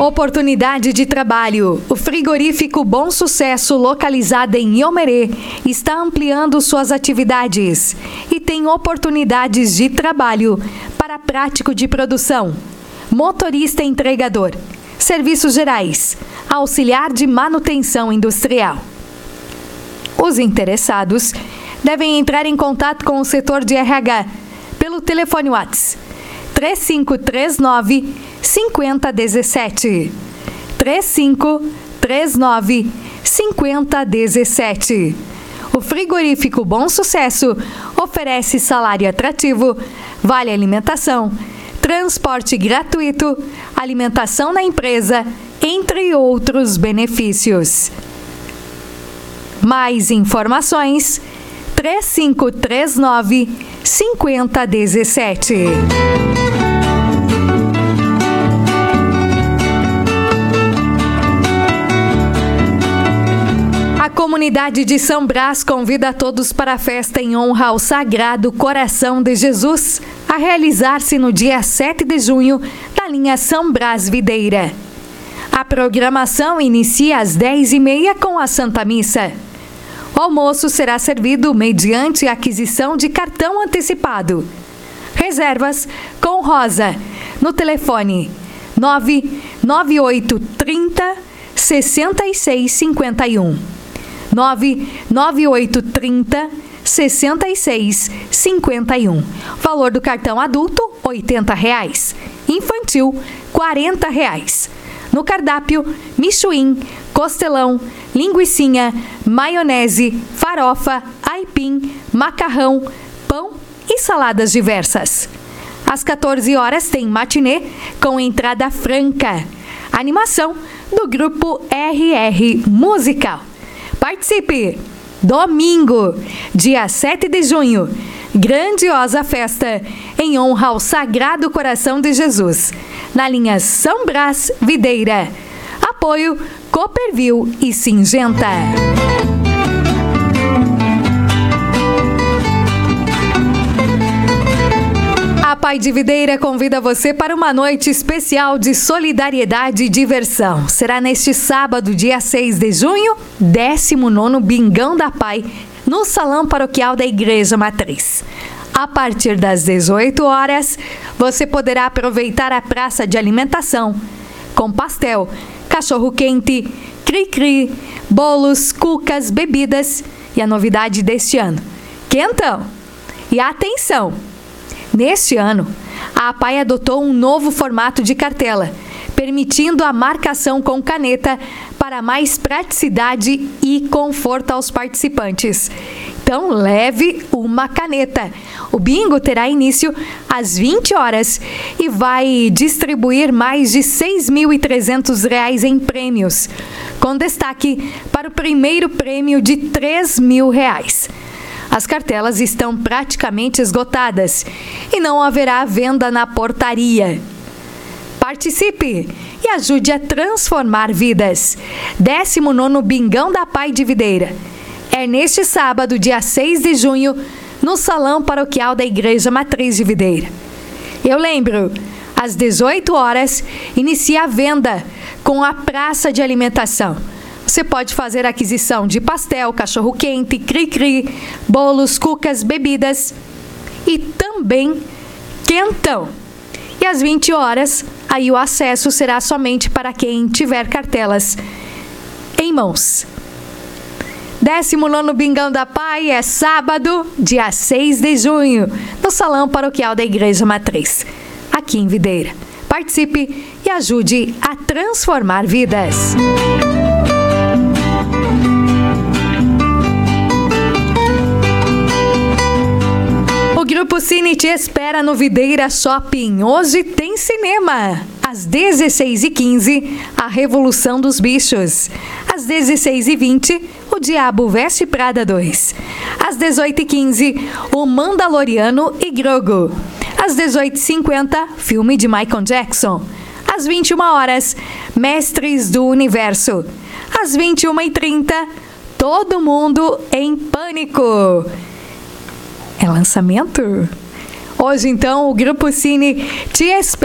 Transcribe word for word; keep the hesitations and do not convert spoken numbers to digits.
Oportunidade de trabalho. O frigorífico Bom Sucesso, localizado em Iomerê, está ampliando suas atividades e tem oportunidades de trabalho para prático de produção, motorista entregador, serviços gerais, auxiliar de manutenção industrial. Os interessados devem entrar em contato com o setor de R H pelo telefone WhatsApp três cinco três nove, cinco zero um sete. três cinco três nove, cinco zero um sete. O frigorífico Bom Sucesso oferece salário atrativo, vale alimentação, transporte gratuito, alimentação na empresa, entre outros benefícios. Mais informações, três cinco três nove, cinco zero um sete. A comunidade de São Brás convida a todos para a festa em honra ao Sagrado Coração de Jesus, a realizar-se no dia sete de junho, na linha São Brás Videira. A programação inicia às dez e meia com a Santa Missa. O almoço será servido mediante aquisição de cartão antecipado. Reservas com Rosa, no telefone nove nove oito três zero, seis seis cinco um. nove nove oito três zero, seis seis cinco um. Valor do cartão adulto, oitenta reais. Infantil, quarenta reais. No cardápio, michuim, costelão, linguicinha, maionese, farofa, aipim, macarrão, pão e saladas diversas. Às quatorze horas tem matinê com entrada franca. Animação do grupo R R Musical. Participe! Domingo, dia sete de junho, grandiosa festa em honra ao Sagrado Coração de Jesus, na linha São Brás Videira. Apoio Cooperville e Singenta. A Pai de Videira convida você para uma noite especial de solidariedade e diversão. Será neste sábado, dia seis de junho, décimo nono Bingão da Pai, no Salão Paroquial da Igreja Matriz. A partir das dezoito horas, você poderá aproveitar a praça de alimentação, com pastel, cachorro-quente, cri-cri, bolos, cucas, bebidas e a novidade deste ano, quentão. E atenção! Neste ano, a APAI adotou um novo formato de cartela, permitindo a marcação com caneta para mais praticidade e conforto aos participantes. Então, leve uma caneta. O bingo terá início às vinte horas e vai distribuir mais de seis mil e trezentos reais em prêmios, com destaque para o primeiro prêmio de três mil reais. As cartelas estão praticamente esgotadas e não haverá venda na portaria. Participe e ajude a transformar vidas. décimo nono Bingão da Pai de Videira. É neste sábado, dia seis de junho, no Salão Paroquial da Igreja Matriz de Videira. Eu lembro, às dezoito horas, inicia a venda com a praça de alimentação. Você pode fazer aquisição de pastel, cachorro-quente, cri-cri, bolos, cucas, bebidas e também quentão. E às vinte horas, aí o acesso será somente para quem tiver cartelas em mãos. décimo nono Bingão da Pai é sábado, dia seis de junho, no Salão Paroquial da Igreja Matriz, aqui em Videira. Participe e ajude a transformar vidas. O Grupo Cine te espera no Videira Shopping. Hoje tem cinema. Às dezesseis e quinze, A Revolução dos Bichos. Às dezesseis e vinte, O Diabo Veste Prada dois. Às dezoito e quinze, O Mandaloriano e Grogu. Às dezoito e cinquenta, filme de Michael Jackson. Às vinte e uma horas, Mestres do Universo. Às vinte e uma e trinta, Todo Mundo em Pânico. É lançamento? Hoje, então, o Grupo Cine te espera.